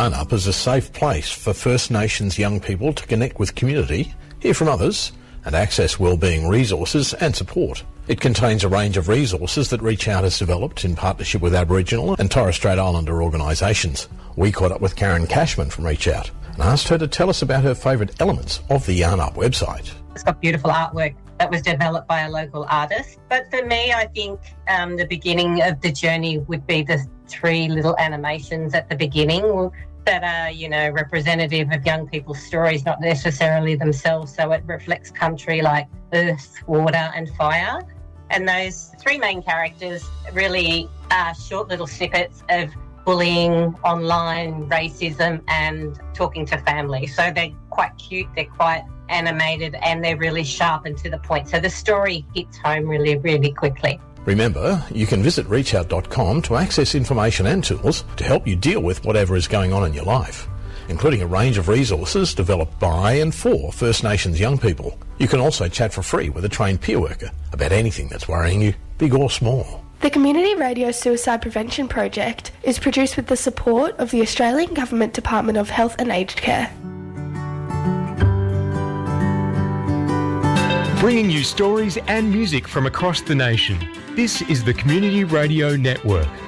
YARNUP is a safe place for First Nations young people to connect with community, hear from others, and access wellbeing resources and support. It contains a range of resources that Reach Out has developed in partnership with Aboriginal and Torres Strait Islander organisations. We caught up with Karen Cashman from Reach Out and asked her to tell us about her favourite elements of the YARNUP website. It's got beautiful artwork that was developed by a local artist. But for me, I think the beginning of the journey would be the 3 little animations at the beginning that are, representative of young people's stories, not necessarily themselves. So it reflects country like earth, water and fire. And those 3 main characters really are short little snippets of bullying, online racism and talking to family. So they're quite cute, they're quite animated and they're really sharp and to the point. So the story hits home really, really quickly. Remember, you can visit reachout.com to access information and tools to help you deal with whatever is going on in your life, including a range of resources developed by and for First Nations young people. You can also chat for free with a trained peer worker about anything that's worrying you, big or small. The Community Radio Suicide Prevention Project is produced with the support of the Australian Government Department of Health and Aged Care. Bringing you stories and music from across the nation. This is the Community Radio Network.